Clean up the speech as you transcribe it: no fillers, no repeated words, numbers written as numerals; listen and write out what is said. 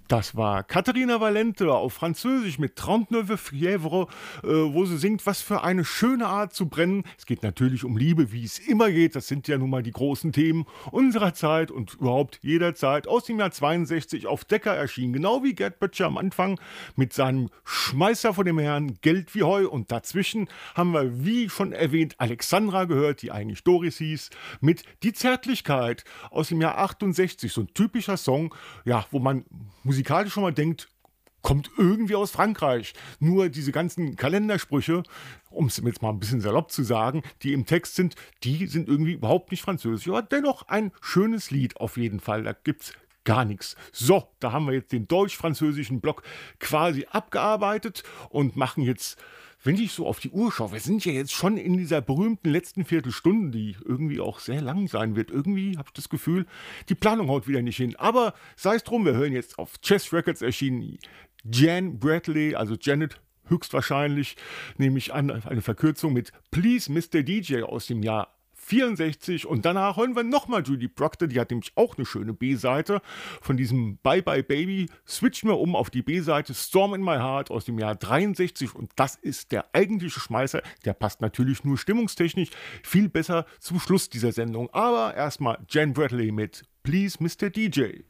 Das war Katharina Valente auf Französisch mit 39 Fièvre, wo sie singt, was für eine schöne Art zu brennen. Es geht natürlich um Liebe, wie es immer geht. Das sind ja nun mal die großen Themen unserer Zeit und überhaupt jeder Zeit. Aus dem Jahr 62 auf Decca erschienen, genau wie Gerd Böttcher am Anfang mit seinem Schmeißer von dem Herrn Geld wie Heu. Und dazwischen haben wir, wie schon erwähnt, Alexandra gehört, die eigentlich Doris hieß, mit Die Zärtlichkeit aus dem Jahr 68. So ein typischer Song, ja, wo man musikalisch schon mal denkt, kommt irgendwie aus Frankreich. Nur diese ganzen Kalendersprüche, um es jetzt mal ein bisschen salopp zu sagen, die im Text sind, die sind irgendwie überhaupt nicht französisch. Aber dennoch ein schönes Lied auf jeden Fall. Da gibt's gar nichts. So, da haben wir jetzt den deutsch-französischen Block quasi abgearbeitet und machen jetzt, wenn ich so auf die Uhr schaue, wir sind ja jetzt schon in dieser berühmten letzten Viertelstunde, die irgendwie auch sehr lang sein wird. Irgendwie habe ich das Gefühl, die Planung haut wieder nicht hin. Aber sei es drum, wir hören jetzt auf Chess Records erschienen Jan Bradley, also Janet höchstwahrscheinlich, nehme ich an, eine Verkürzung mit Please Mr. DJ aus dem Jahr 64 und danach hören wir nochmal Judy Proctor, die hat nämlich auch eine schöne B-Seite. Von diesem Bye Bye Baby switchen wir um auf die B-Seite Storm in My Heart aus dem Jahr 63 und das ist der eigentliche Schmeißer. Der passt natürlich nur stimmungstechnisch viel besser zum Schluss dieser Sendung. Aber erstmal Jan Bradley mit Please Mr. DJ.